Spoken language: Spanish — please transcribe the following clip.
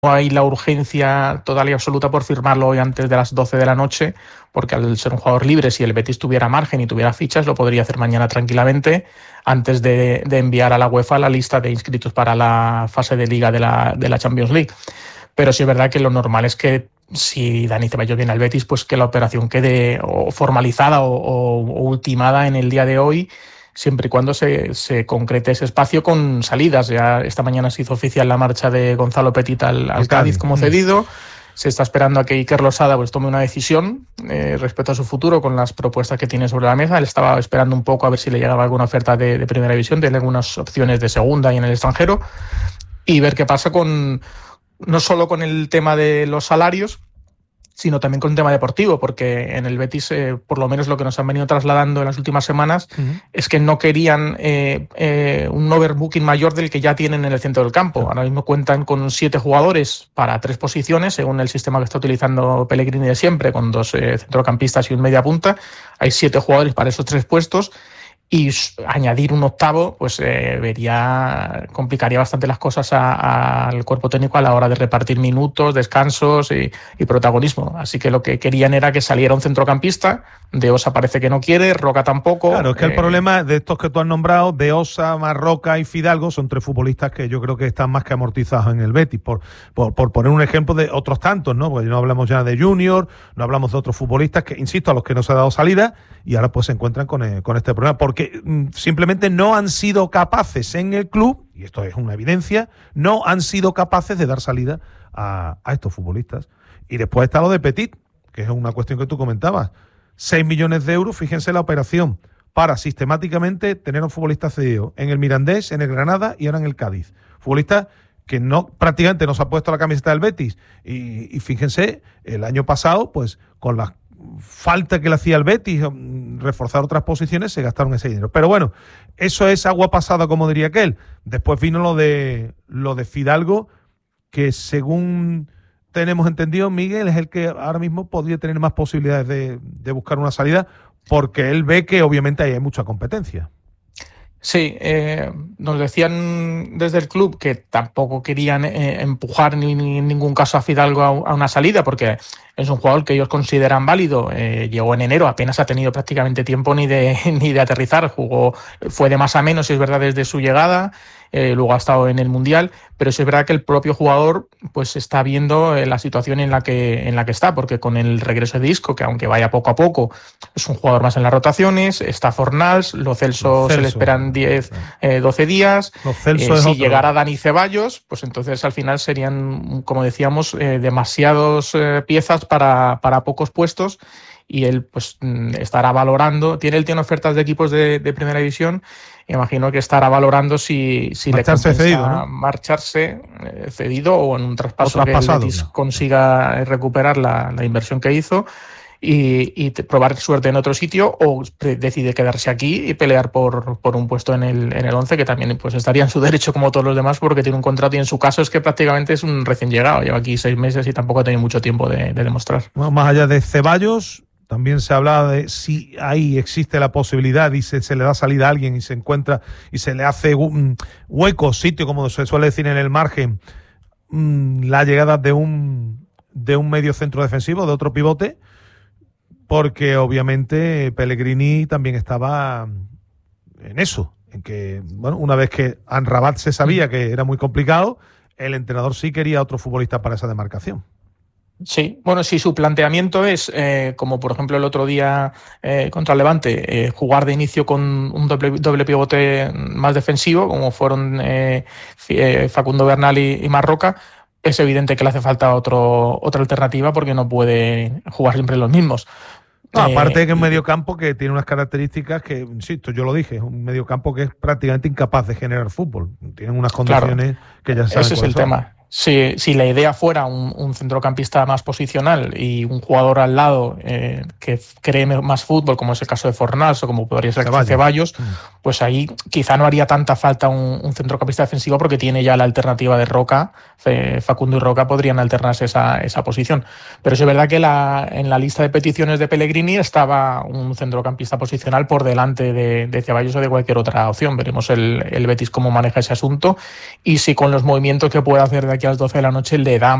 hay la urgencia total y absoluta por firmarlo hoy antes de las 12 de la noche, porque al ser un jugador libre, si el Betis tuviera margen y tuviera fichas, lo podría hacer mañana tranquilamente, antes de enviar a la UEFA la lista de inscritos para la fase de Liga de la Champions League. Pero sí es verdad que lo normal es que si Dani Ceballos viene al Betis, pues que la operación quede o formalizada o ultimada en el día de hoy, siempre y cuando se concrete ese espacio con salidas. Ya esta mañana se hizo oficial la marcha de Gonzalo Petit al Cádiz como cedido. Se está esperando a que Iker Losada pues tome una decisión respecto a su futuro con las propuestas que tiene sobre la mesa. Él estaba esperando un poco a ver si le llegaba alguna oferta de primera división, tiene algunas opciones de segunda y en el extranjero, y ver qué pasa no solo con el tema de los salarios, sino también con el tema deportivo, porque en el Betis, por lo menos lo que nos han venido trasladando en las últimas semanas, es que no querían un overbooking mayor del que ya tienen en el centro del campo. Ahora mismo cuentan con 7 jugadores para 3 posiciones, según el sistema que está utilizando Pellegrini de siempre, con 2 centrocampistas y un media punta. Hay 7 jugadores para esos 3 puestos, y añadir un octavo pues complicaría bastante las cosas al cuerpo técnico a la hora de repartir minutos, descansos y protagonismo. Así que lo que querían era que saliera un centrocampista. De Osa parece que no quiere, Roca tampoco. Claro, es que el problema de estos que tú has nombrado, de Osa, más Roca y Fidalgo, son 3 futbolistas que yo creo que están más que amortizados en el Betis, por poner un ejemplo de otros tantos, ¿no? Porque no hablamos ya de Junior, no hablamos de otros futbolistas que, insisto, a los que no se ha dado salida y ahora pues se encuentran con este problema, porque simplemente no han sido capaces en el club, y esto es una evidencia, no han sido capaces de dar salida a estos futbolistas. Y después está lo de Petit, que es una cuestión que tú comentabas. 6 millones de euros, fíjense la operación, para sistemáticamente tener un futbolista cedido en el Mirandés, en el Granada y ahora en el Cádiz. Futbolista que prácticamente no se ha puesto la camiseta del Betis. Y fíjense, el año pasado, pues con la falta que le hacía el Betis reforzar otras posiciones, se gastaron ese dinero. Pero bueno, eso es agua pasada, como diría aquel. Después vino lo de Fidalgo, que según tenemos entendido, Miguel es el que ahora mismo podría tener más posibilidades de buscar una salida, porque él ve que obviamente ahí hay mucha competencia. Sí, nos decían desde el club que tampoco querían empujar ni en ningún caso a Fidalgo a una salida, porque es un jugador que ellos consideran válido. Llegó en enero, apenas ha tenido prácticamente tiempo ni de aterrizar. Fue de más a menos, es verdad, desde su llegada. Luego ha estado en el Mundial, pero sí es verdad que el propio jugador pues está viendo la situación en la que está, porque con el regreso de Isco, que aunque vaya poco a poco, es un jugador más en las rotaciones, está Fornals, Lo Celso se le esperan 12 días. Si llegara Dani Ceballos, pues entonces al final serían, como decíamos, demasiadas piezas para pocos puestos, y él pues estará valorando. Él tiene ofertas de equipos de primera división. Imagino que estará valorando si le compensa cedido, ¿no? Marcharse cedido o en un traspaso que el Betis consiga recuperar la inversión que hizo y probar suerte en otro sitio, o decide quedarse aquí y pelear por un puesto en el 11, que también pues estaría en su derecho como todos los demás, porque tiene un contrato, y en su caso es que prácticamente es un recién llegado, lleva aquí 6 meses y tampoco ha tenido mucho tiempo de demostrar. Bueno, más allá de Ceballos, también se hablaba de si ahí existe la posibilidad y se le da salida a alguien y se encuentra y se le hace un hueco, sitio, como se suele decir en el margen, la llegada de un medio centro defensivo, de otro pivote, porque obviamente Pellegrini también estaba en eso, en que, bueno, una vez que Amrabat se sabía que era muy complicado, el entrenador sí quería otro futbolista para esa demarcación. Sí, bueno, si su planteamiento es, como por ejemplo el otro día contra el Levante, jugar de inicio con un doble pivote más defensivo, como fueron Facundo Bernal y Marroca, es evidente que le hace falta otra alternativa, porque no puede jugar siempre los mismos. No, aparte de que es un mediocampo que tiene unas características que, insisto, yo lo dije, es un mediocampo que es prácticamente incapaz de generar fútbol. Tienen unas condiciones que ya se saben. Ese es el tema. Si la idea fuera un centrocampista más posicional y un jugador al lado que cree más fútbol, como es el caso de Fornals o como podría ser Ceballos, pues ahí quizá no haría tanta falta un centrocampista defensivo porque tiene ya la alternativa de Roca. Facundo y Roca podrían alternarse esa posición. Pero es verdad que en la lista de peticiones de Pellegrini estaba un centrocampista posicional por delante de Ceballos o de cualquier otra opción. Veremos el Betis cómo maneja ese asunto y si con los movimientos que puede hacer de aquí a las 12 de la noche le da